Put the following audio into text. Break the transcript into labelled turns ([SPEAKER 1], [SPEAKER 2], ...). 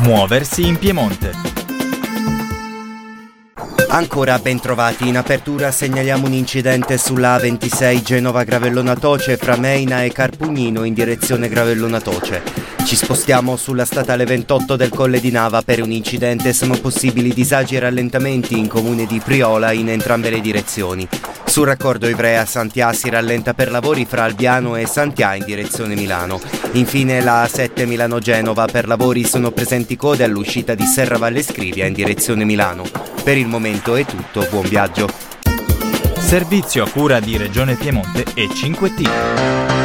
[SPEAKER 1] Muoversi in Piemonte.
[SPEAKER 2] Ancora ben trovati. In apertura segnaliamo un incidente sulla A26 Genova-Gravellona Toce fra Meina e Carpugnino in direzione Gravellona Toce. Ci spostiamo sulla statale 28 del Colle di Nava per un incidente. Sono possibili disagi e rallentamenti in comune di Priola in entrambe le direzioni. Sul raccordo Ivrea-Santià si rallenta per lavori fra Albiano e Santià in direzione Milano. Infine la A7 Milano-Genova, per lavori sono presenti code all'uscita di Serravalle Scrivia in direzione Milano. Per il momento è tutto, buon viaggio.
[SPEAKER 1] Servizio a cura di Regione Piemonte e 5T.